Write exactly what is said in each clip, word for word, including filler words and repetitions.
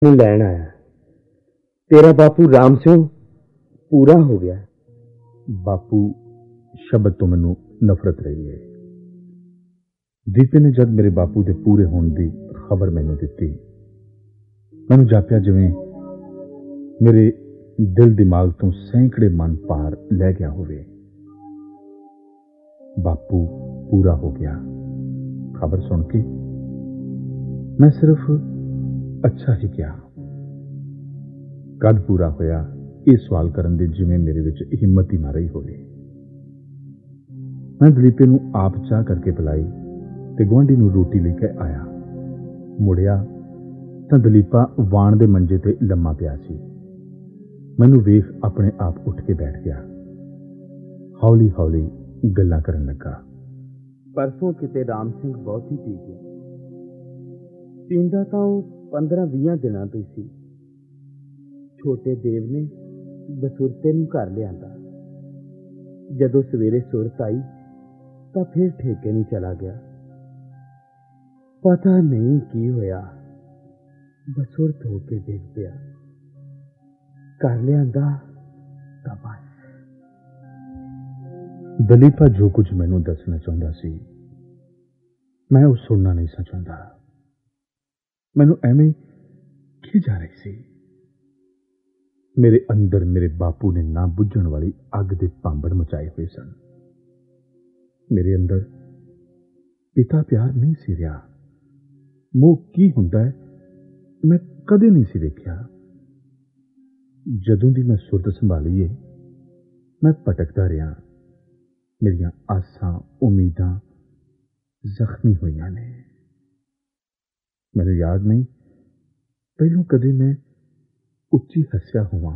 ਨੂੰ ਲੈਣ ਆਇਆ। ਤੇਰਾ ਬਾਪੂ ਰਾਮ ਸਿੰਘ ਪੂਰਾ ਹੋ ਗਿਆ। ਬਾਪੂ ਸ਼ਬਦ ਤੋਂ ਮੈਨੂੰ ਨਫ਼ਰਤ ਰਹੀ ਹੈ। ਦੀਪੇ ਨੇ ਜਦ ਮੇਰੇ ਬਾਪੂ ਦੇ ਪੂਰੇ ਹੋਣ ਦੀ ਖਬਰ ਮੈਨੂੰ ਦਿੱਤੀ, ਮੈਨੂੰ ਜਾਪਿਆ ਜਿਵੇਂ ਮੇਰੇ ਦਿਲ ਦਿਮਾਗ ਤੋਂ ਸੈਂਕੜੇ ਮਨ ਪਾਰ ਲੈ ਗਿਆ ਹੋਵੇ। ਬਾਪੂ ਪੂਰਾ ਹੋ ਗਿਆ ਖਬਰ ਸੁਣ ਕੇ ਮੈਂ ਸਿਰਫ ਅੱਛਾ ਹੀ ਕਿਹਾ। ਕਦ ਪੂਰਾ ਹੋਇਆ ਇਹ ਸਵਾਲ ਕਰਨ ਦੀ ਜਿਵੇਂ ਮੇਰੇ ਵਿੱਚ ਹਿੰਮਤ ਹੀ ਨਾ ਰਹੀ ਹੋਵੇ। ਮੈਂ ਦਲੀਪੇ ਨੂੰ ਆਪ ਚਾਹ ਕਰਕੇ ਪਿਲਾਈ ਤੇ ਗੁਆਂਢੀ ਨੂੰ ਰੋਟੀ ਲੈ ਕੇ ਆਇਆ। ਮੁੜਿਆ ਤਾਂ ਦਲੀਪਾ ਵਾਣ ਦੇ ਮੰਜੇ ਤੇ ਲੰਮਾ ਪਿਆ ਸੀ। ਮੈਨੂੰ ਵੇਖ ਆਪਣੇ ਆਪ ਉੱਠ ਕੇ ਬੈਠ ਗਿਆ। ਹੌਲੀ ਹੌਲੀ ਗੱਲਾਂ ਕਰਨ ਲੱਗਾ। ਪਰਸੋਂ ਕਿਤੇ ਰਾਮ ਸਿੰਘ ਬਹੁਤੀ ਪੀ ਗਿਆ। ਪੀਂਦਾ ਤਾਂ ਉਹ ਪੰਦਰਾਂ ਵੀਹਾਂ ਦਿਨਾਂ ਤੋਂ ਸੀ। ਛੋਟੇ ਦੇਵ ਨੇ ਬਸੁਰਤੇ ਨੂੰ ਘਰ ਲਿਆਂਦਾ। ਜਦੋਂ ਸਵੇਰੇ ਸੁਰਤ ਆਈ ਤਾਂ ਫਿਰ ਠੇਕੇ ਨੂੰ ਚਲਾ ਗਿਆ। ਪਤਾ ਨਹੀਂ ਕੀ ਹੋਇਆ, ਬਸੁਰਤ ਹੋ ਕੇ ਡਿੱਗ ਪਿਆ। ਘਰ ਲਿਆਂਦਾ ਤਾਂ ਬਸ। ਦਲੀਪਾ ਜੋ ਕੁਝ ਮੈਨੂੰ ਦੱਸਣਾ ਚਾਹੁੰਦਾ ਸੀ ਮੈਂ ਉਹ ਸੁਣਨਾ ਨਹੀਂ ਸੀ ਚਾਹੁੰਦਾ। ਮੈਨੂੰ ਐਵੇਂ ਕੀ ਜਾ ਰਹੀ ਸੀ। ਮੇਰੇ ਅੰਦਰ ਮੇਰੇ ਬਾਪੂ ਨੇ ਨਾ ਬੁੱਝਣ ਵਾਲੀ ਅੱਗ ਦੇ ਭਾਂਬੜ ਮਚਾਏ ਹੋਏ ਸਨ। ਮੇਰੇ ਅੰਦਰ ਪਿਤਾ ਪਿਆਰ ਨਹੀਂ ਸੀ ਰਿਹਾ। ਮੋਹ ਕੀ ਹੁੰਦਾ ਹੈ ਮੈਂ ਕਦੇ ਨਹੀਂ ਸੀ ਦੇਖਿਆ। ਜਦੋਂ ਦੀ ਮੈਂ ਸੁਰਤ ਸੰਭਾਲੀ ਏ ਮੈਂ ਭਟਕਦਾ ਰਿਹਾ। ਮੇਰੀਆਂ ਆਸਾਂ ਉਮੀਦਾਂ ਜ਼ਖਮੀ ਹੋਈਆਂ ਨੇ। ਮੈਨੂੰ ਯਾਦ ਨਹੀਂ ਪਹਿਲੋਂ ਕਦੇ ਮੈਂ ਉੱਚੀ ਹੱਸਿਆ ਹੋਵਾਂ।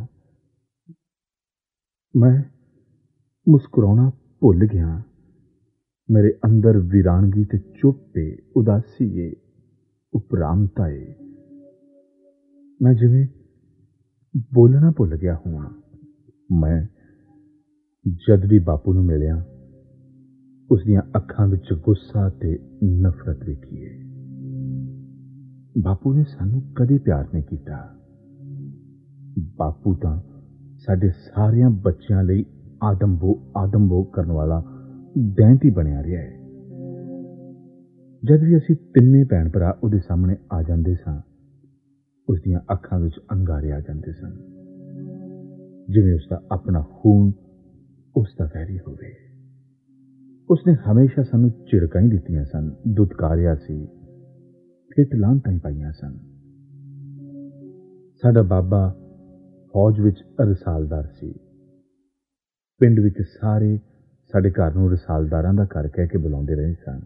ਮੈਂ ਮੁਸਕਰਾਉਣਾ ਭੁੱਲ ਗਿਆ। ਮੇਰੇ ਅੰਦਰ ਵੀਰਾਨਗੀ ਤੇ ਚੁੱਪ ਏ, ਉਦਾਸੀ ਏ, ਉਪਰਾਮਤਾ ਏ। ਮੈਂ ਜਿਵੇਂ ਬੋਲਣਾ ਭੁੱਲ ਗਿਆ ਹੋਵਾਂ। ਮੈਂ ਜਦ ਵੀ ਬਾਪੂ ਨੂੰ ਮਿਲਿਆ ਉਸ ਦੀਆਂ ਅੱਖਾਂ ਵਿੱਚ ਗੁੱਸਾ ਤੇ ਨਫ਼ਰਤ ਵੇਖੀ ਏ। ਬਾਪੂ ਨੇ ਸਾਨੂੰ ਕਦੇ ਪਿਆਰ ਨਹੀਂ ਕੀਤਾ। ਬਾਪੂ ਤਾਂ ਸਾਡੇ ਸਾਰਿਆਂ ਬੱਚਿਆਂ ਲਈ ਆਦਮਬੋ ਆਦਮਬੋ ਕਰਨ ਵਾਲਾ ਦੈਂਤੀ ਬਣਿਆ ਰਿਹਾ ਹੈ। ਜਦ ਵੀ ਅਸੀਂ ਤਿੰਨੇ ਭੈਣ ਭਰਾ ਉਹਦੇ ਸਾਹਮਣੇ ਆ ਜਾਂਦੇ ਸਾਂ ਉਸ ਦੀਆਂ ਅੱਖਾਂ ਵਿੱਚ ਅੰਗਾਰੇ ਆ ਜਾਂਦੇ ਸਨ, ਜਿਵੇਂ ਉਸਦਾ ਆਪਣਾ ਖੂਨ ਉਸ ਦਾ ਵੈਰੀ ਹੋਵੇ। ਉਸਨੇ ਹਮੇਸ਼ਾ ਸਾਨੂੰ ਝਿੜਕਾਂ ਹੀ ਦਿੱਤੀਆਂ ਸਨ, ਦੁਤਕਾਰਿਆ ਸੀ, ਫਿੱਟ ਲਾਂਤਾਂ ਹੀ ਪਾਈਆਂ ਸਨ। ਸਾਡਾ ਬਾਬਾ ਫੌਜ ਵਿੱਚ ਰਸਾਲਦਾਰ ਸੀ। ਪਿੰਡ ਵਿੱਚ ਸਾਰੇ ਸਾਡੇ ਘਰ ਨੂੰ ਰਸਾਲਦਾਰਾਂ ਦਾ ਘਰ ਕਹਿ ਕੇ ਬੁਲਾਉਂਦੇ ਰਹੇ ਸਨ।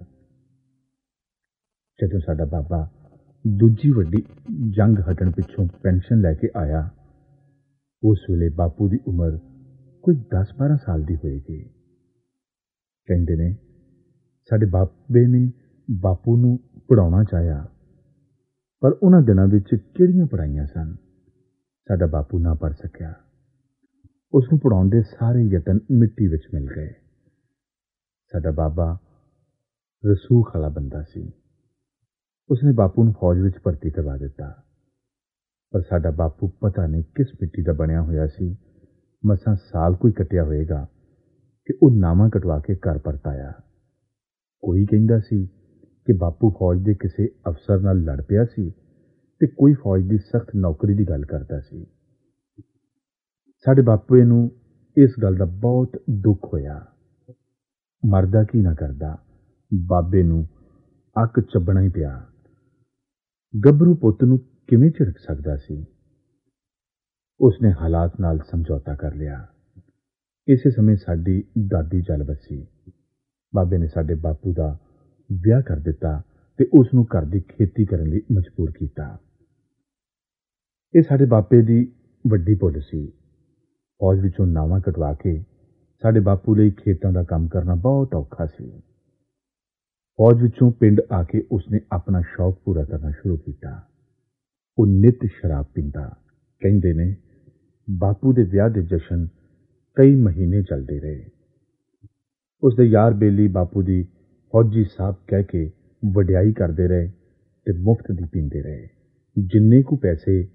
ਜਦੋਂ ਸਾਡਾ ਬਾਬਾ ਦੂਜੀ ਵੱਡੀ ਜੰਗ ਹਟਣ ਪਿੱਛੋਂ ਪੈਨਸ਼ਨ ਲੈ ਕੇ ਆਇਆ ਉਸ ਵੇਲੇ ਬਾਪੂ ਦੀ ਉਮਰ ਕੋਈ ਦਸ ਬਾਰਾਂ ਸਾਲ ਦੀ ਹੋਏਗੀ। ਕਹਿੰਦੇ ਨੇ ਸਾਡੇ ਬਾਬੇ ਨੇ ਬਾਪੂ ਨੂੰ ਪੜਾਉਣਾ ਚਾਹਿਆ, ਪਰ ਉਹਨਾਂ ਦਿਨਾਂ ਵਿੱਚ ਕਿਹੜੀਆਂ ਪੜਾਈਆਂ ਸਨ। ਸਾਡਾ ਬਾਪੂ ਨਾ ਪੜ ਸਕਿਆ। ਉਸ ਨੂੰ ਪੜਾਉਣ ਦੇ ਸਾਰੇ ਯਤਨ ਮਿੱਟੀ ਵਿੱਚ ਮਿਲ ਗਏ। ਸਾਡਾ ਬਾਬਾ ਰਸੂਖ ਵਾਲਾ ਬੰਦਾ ਸੀ। ਉਸਨੇ ਬਾਪੂ ਨੂੰ ਫੌਜ ਵਿੱਚ ਭਰਤੀ ਕਰਵਾ ਦਿੱਤਾ, ਪਰ ਸਾਡਾ ਬਾਪੂ ਪਤਾ ਨਹੀਂ ਕਿਸ ਮਿੱਟੀ ਦਾ ਬਣਿਆ ਹੋਇਆ ਸੀ। ਮਸਾਂ ਸਾਲ ਕੋਈ ਕੱਟਿਆ ਹੋਏਗਾ ਕਿ ਉਹ ਨਾਵਾਂ ਕਟਵਾ ਕੇ ਘਰ ਪਰਤ ਆਇਆ। ਕੋਈ ਕਹਿੰਦਾ ਸੀ ਕਿ ਬਾਪੂ ਫੌਜ ਦੇ ਕਿਸੇ ਅਫਸਰ ਨਾਲ ਲੜ ਪਿਆ ਸੀ ਤੇ ਕੋਈ ਫੌਜ ਦੀ ਸਖਤ ਨੌਕਰੀ ਦੀ ਗੱਲ ਕਰਦਾ ਸੀ। ਸਾਡੇ ਬਾਪੂ ਨੂੰ ਇਸ ਗੱਲ ਦਾ ਬਹੁਤ ਦੁੱਖ ਹੋਇਆ। ਮਰਦਾ ਕੀ ਨਾ ਕਰਦਾ, ਬਾਬੇ ਨੂੰ ਅੱਕ ਚੱਬਣਾ ਹੀ ਪਿਆ। ਗੱਭਰੂ ਪੁੱਤ ਨੂੰ ਕਿਵੇਂ ਝਿੜਕ ਸਕਦਾ ਸੀ। ਉਸਨੇ ਹਾਲਾਤ ਨਾਲ ਸਮਝੌਤਾ ਕਰ ਲਿਆ। ਇਸੇ ਸਮੇਂ ਸਾਡੀ ਦਾਦੀ ਚੱਲ ਵਸੀ। ਬਾਬੇ ਨੇ ਸਾਡੇ ਬਾਪੂ ਦਾ ਵਿਆਹ ਕਰ ਦਿੱਤਾ ਤੇ ਉਸ ਨੂੰ ਘਰ ਦੀ ਖੇਤੀ ਕਰਨ ਲਈ ਮਜਬੂਰ ਕੀਤਾ। ਇਹ ਸਾਡੇ ਬਾਪੇ ਦੀ ਵੱਡੀ ਭੁੱਲ ਸੀ। ਫੌਜ ਵਿੱਚੋਂ ਨਾਵਾਂ ਕਟਵਾ ਕੇ ਸਾਡੇ ਬਾਪੂ ਲਈ ਖੇਤਾਂ ਦਾ ਕੰਮ ਕਰਨਾ ਬਹੁਤ ਔਖਾ ਸੀ। ਫੌਜ ਵਿੱਚੋਂ ਪਿੰਡ ਆ ਕੇ ਉਸਨੇ ਆਪਣਾ ਸ਼ੌਕ ਪੂਰਾ ਕਰਨਾ ਸ਼ੁਰੂ ਕੀਤਾ। ਉਹ ਨਿੱਤ ਸ਼ਰਾਬ ਪੀਂਦਾ। ਕਹਿੰਦੇ ਨੇ ਬਾਪੂ ਦੇ ਵਿਆਹ ਦੇ ਜਸ਼ਨ ਕਈ ਮਹੀਨੇ ਚੱਲਦੇ ਰਹੇ। ਉਸਦੇ ਯਾਰ ਬੇਲੀ ਬਾਪੂ ਦੀ ਫੌਜੀ ਸਾਹਿਬ ਕਹਿ ਕੇ ਵਡਿਆਈ ਕਰਦੇ ਰਹੇ ਤੇ ਮੁਫਤ ਦੀ ਪੀਂਦੇ ਰਹੇ। ਜਿੰਨੇ ਕੁ ਪੈਸੇ